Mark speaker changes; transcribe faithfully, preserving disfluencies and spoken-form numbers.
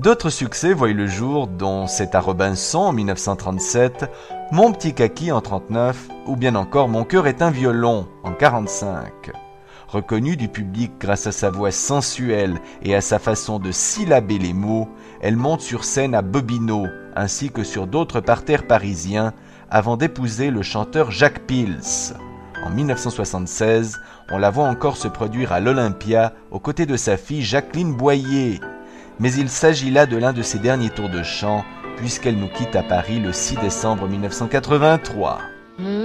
Speaker 1: D'autres succès voient le jour, dont C'est à Robinson en dix-neuf cent trente-sept, Mon petit kaki en trente-neuf, ou bien encore Mon cœur est un violon en quarante-cinq. Reconnue du public grâce à sa voix sensuelle et à sa façon de syllaber les mots, elle monte sur scène à Bobino, ainsi que sur d'autres parterres parisiens, avant d'épouser le chanteur Jacques Pils. En dix-neuf cent soixante-seize, on la voit encore se produire à l'Olympia aux côtés de sa fille Jacqueline Boyer. Mais il s'agit là de l'un de ses derniers tours de chant, puisqu'elle nous quitte à Paris le six décembre mille neuf cent quatre-vingt-trois.